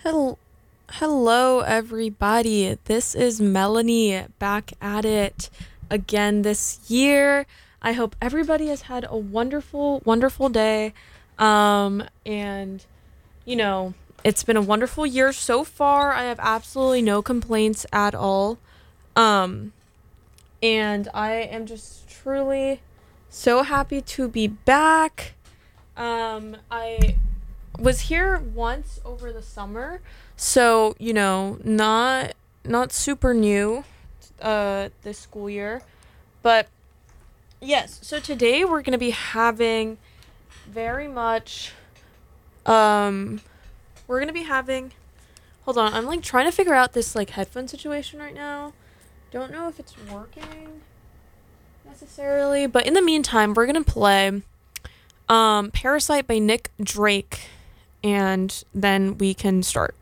Hello, hello, everybody. This is Melanie back at it again this year. I hope everybody has had a wonderful, wonderful day. And you know, it's been a wonderful year so far. I have absolutely no complaints at all. Um, and I am just truly so happy to be back. I was here once over the summer, so not super new this school year. But yes, so today we're going to be having very much um we're going to be having hold on, I'm like trying to figure out this like headphone situation right now. Don't know if it's working necessarily, but in the meantime, we're going to play Parasite by Nick Drake, and then we can start.